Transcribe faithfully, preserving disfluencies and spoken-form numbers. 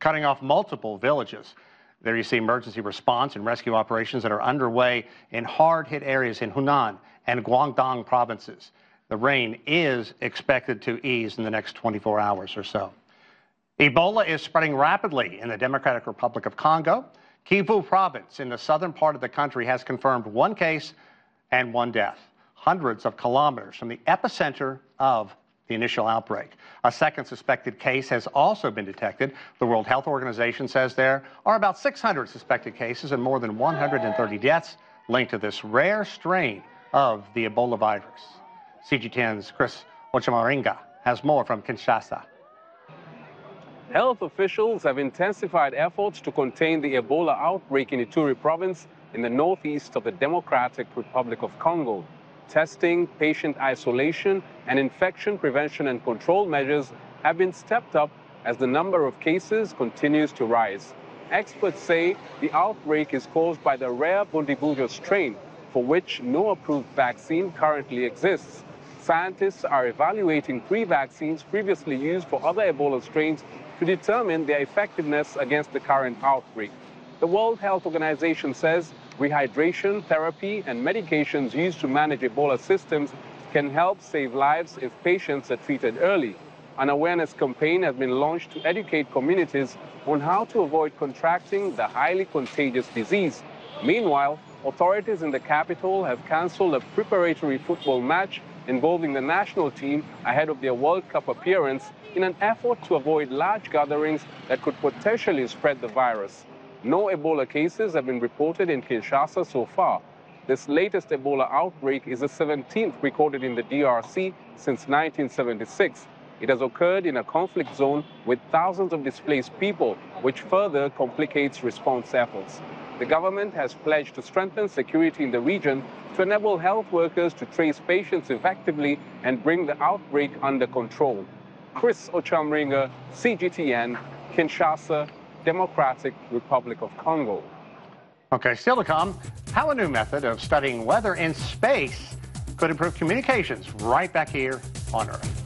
cutting off multiple villages. There you see emergency response and rescue operations that are underway in hard-hit areas in Hunan and Guangdong provinces. The rain is expected to ease in the next twenty-four hours or so. Ebola is spreading rapidly in the Democratic Republic of Congo. Kivu province in the southern part of the country has confirmed one case and one death, hundreds of kilometers from the epicenter of the initial outbreak. A second suspected case has also been detected. The World Health Organization says there are about six hundred suspected cases and more than one hundred thirty deaths linked to this rare strain of the Ebola virus. C G T N's Chris Ochamaringa has more from Kinshasa. Health officials have intensified efforts to contain the Ebola outbreak in Ituri province in the northeast of the Democratic Republic of Congo. Testing, patient isolation, and infection prevention and control measures have been stepped up as the number of cases continues to rise. Experts say the outbreak is caused by the rare Bundibugyo strain, for which no approved vaccine currently exists. Scientists are evaluating three vaccines previously used for other Ebola strains to determine their effectiveness against the current outbreak. The World Health Organization says rehydration, therapy, and medications used to manage Ebola systems can help save lives if patients are treated early. An awareness campaign has been launched to educate communities on how to avoid contracting the highly contagious disease. Meanwhile, authorities in the capital have cancelled a preparatory football match involving the national team ahead of their World Cup appearance in an effort to avoid large gatherings that could potentially spread the virus. No Ebola cases have been reported in Kinshasa so far. This latest Ebola outbreak is the seventeenth recorded in the D R C since nineteen seventy-six. It has occurred in a conflict zone with thousands of displaced people, which further complicates response efforts. The government has pledged to strengthen security in the region to enable health workers to trace patients effectively and bring the outbreak under control. Chris Ochamaringa, C G T N, Kinshasa, Democratic Republic of Congo. Okay, still to come, how a new method of studying weather in space could improve communications right back here on Earth.